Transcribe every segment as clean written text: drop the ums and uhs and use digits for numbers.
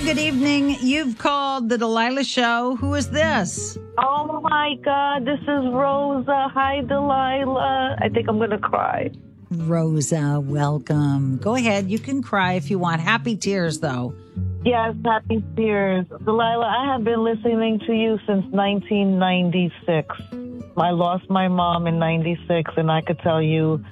good evening. You've called the Delilah Show. Who is this? Oh, my God. This is Rosa. Hi, Delilah. I think I'm going to cry. Rosa, welcome. Go ahead. You can cry if you want. Happy tears, though. Yes, happy tears. Delilah, I have been listening to you since 1996. I lost my mom in 96, and I could tell you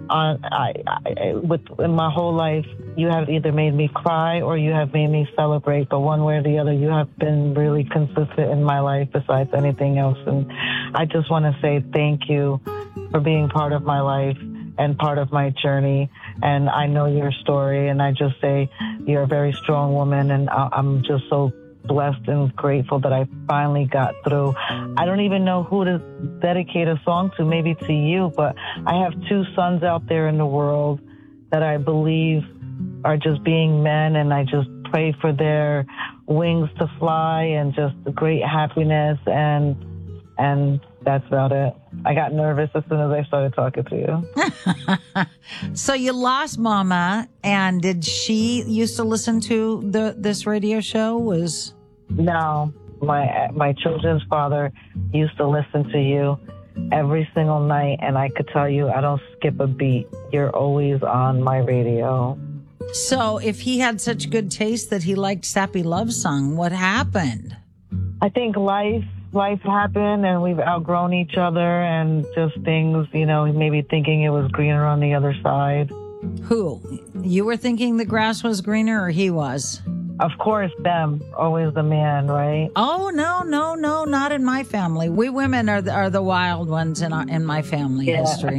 in my whole life, you have either made me cry or you have made me celebrate. But one way or the other, you have been really consistent in my life besides anything else. And I just want to say thank you for being part of my life and part of my journey. And I know your story, and I just say you're a very strong woman, and I'm just so blessed and grateful that I finally got through. I don't even know who to dedicate a song to, maybe to you, but I have two sons out there in the world that I believe are just being men, and I just pray for their wings to fly and just great happiness, and that's about it. I got nervous as soon as I started talking to you. So you lost Mama, and did she used to listen to this radio show? No, my children's father used to listen to you every single night, and I could tell you I don't skip a beat. You're always on my radio. So if he had such good taste that he liked Sappy Love Song, what happened? I think life happened, and we've outgrown each other, and just things, maybe thinking it was greener on the other side. Who? You were thinking the grass was greener, or he was? Of course, them. Always the man, right? Oh, no, not in my family. We women are the wild ones in my family history.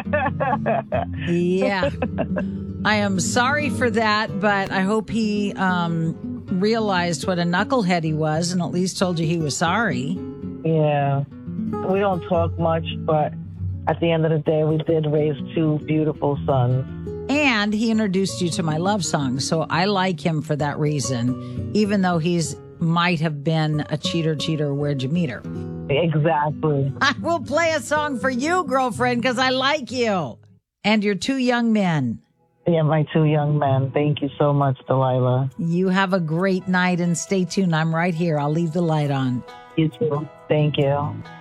Yeah. I am sorry for that, but I hope he realized what a knucklehead he was and at least told you he was sorry. Yeah. We don't talk much, but at the end of the day, we did raise two beautiful sons. And he introduced you to my love song, so I like him for that reason, even though he's might have been a cheater, where'd you meet her? Exactly. I will play a song for you, girlfriend, because I like you. And your two young men. Yeah, my two young men. Thank you so much, Delilah. You have a great night, and stay tuned. I'm right here. I'll leave the light on. You too. Thank you.